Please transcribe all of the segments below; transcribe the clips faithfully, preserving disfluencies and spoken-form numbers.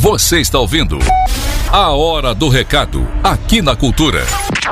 Você está ouvindo A Hora do Recado, aqui na Cultura.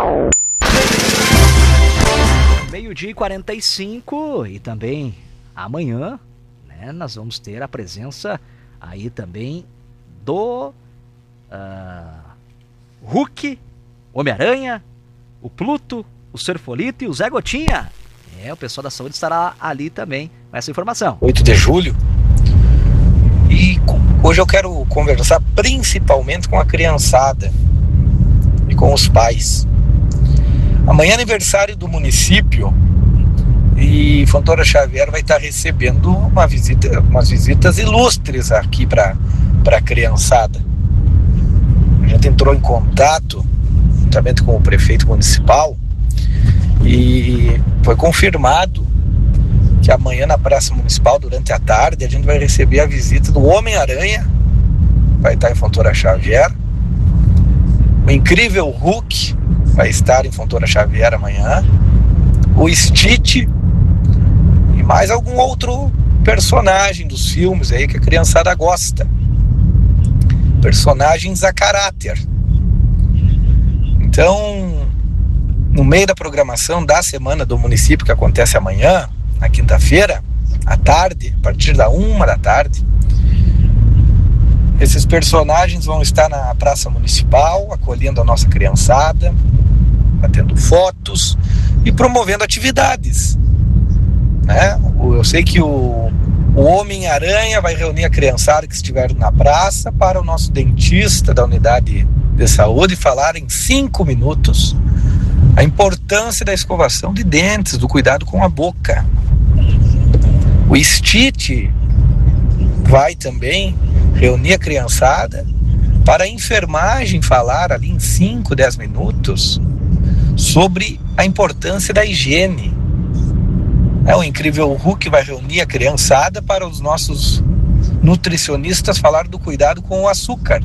Meio-dia e quarenta e cinco, e também amanhã, né, nós vamos ter a presença aí também do uh, Hulk, Homem-Aranha, o Pluto, o Serfolito e o Zé Gotinha. É, o pessoal da saúde estará ali também com essa informação. oito de julho. E hoje eu quero conversar principalmente com a criançada e com os pais. Amanhã é aniversário do município e Fontoura Xavier vai estar recebendo uma visita, umas visitas ilustres aqui para a criançada. A gente entrou em contato juntamente com o prefeito municipal e foi confirmado que amanhã na Praça Municipal, durante a tarde, a gente vai receber a visita do Homem-Aranha, vai estar em Fontoura Xavier. O incrível Hulk vai estar em Fontoura Xavier amanhã. O Stitch e mais algum outro personagem dos filmes aí que a criançada gosta. Personagens a caráter. Então, no meio da programação da Semana do Município, que acontece amanhã, na quinta-feira, à tarde, a partir da uma da tarde, esses personagens vão estar na Praça Municipal, acolhendo a nossa criançada, batendo fotos e promovendo atividades, né? Eu sei que o, o Homem-Aranha vai reunir a criançada que estiver na praça para o nosso dentista da unidade de saúde falar em cinco minutos a importância da escovação de dentes, do cuidado com a boca. O Stitch vai também reunir a criançada para a enfermagem falar ali em cinco, dez minutos sobre a importância da higiene. É, o incrível Hulk vai reunir a criançada para os nossos nutricionistas falar do cuidado com o açúcar.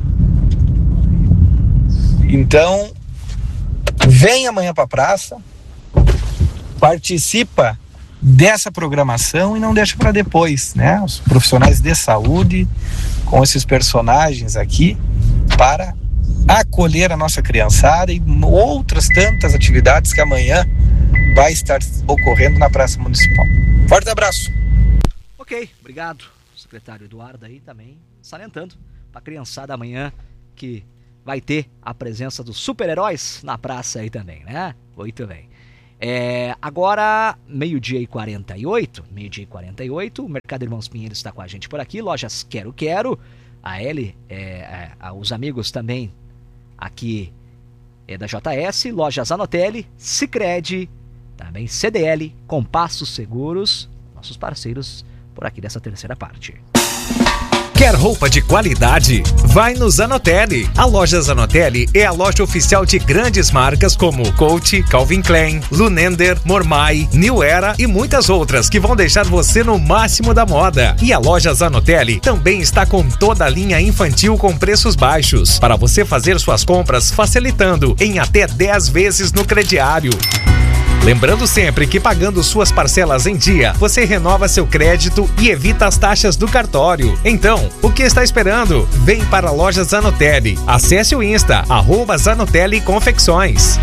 Então, vem amanhã para a praça, participa dessa programação e não deixa para depois, né? Os profissionais de saúde com esses personagens aqui para acolher a nossa criançada e outras tantas atividades que amanhã vai estar ocorrendo na Praça Municipal. Forte abraço. Ok, obrigado. O secretário Eduardo aí também salientando para a criançada amanhã que vai ter a presença dos super-heróis na praça aí também, né? Muito bem. É, agora, meio-dia e quarenta e oito, meio-dia e quarenta e oito, o Mercado Irmãos Pinheiro está com a gente por aqui, lojas Quero Quero, a L, é, é, os amigos também aqui é da J S, lojas Anotelli, Sicredi, também C D L, Compassos Seguros, nossos parceiros por aqui dessa terceira parte. Quer roupa de qualidade? Vai no Zanotelli. A loja Zanotelli é a loja oficial de grandes marcas como Coach, Calvin Klein, Lunender, Mormai, New Era e muitas outras que vão deixar você no máximo da moda. E a loja Zanotelli também está com toda a linha infantil com preços baixos, para você fazer suas compras facilitando em até dez vezes no crediário. Lembrando sempre que pagando suas parcelas em dia, você renova seu crédito e evita as taxas do cartório. Então, o que está esperando? Vem para a loja Zanotelli. Acesse o Insta, arroba Zanotelli Confecções.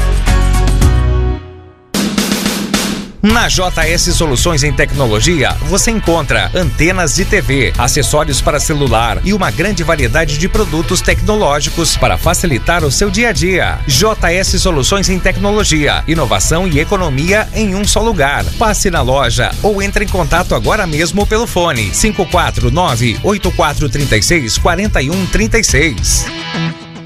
Na J S Soluções em Tecnologia, você encontra antenas de T V, acessórios para celular e uma grande variedade de produtos tecnológicos para facilitar o seu dia a dia. J S Soluções em Tecnologia, inovação e economia em um só lugar. Passe na loja ou entre em contato agora mesmo pelo fone cinco quatro nove, oito quatro três seis, quatro um três seis.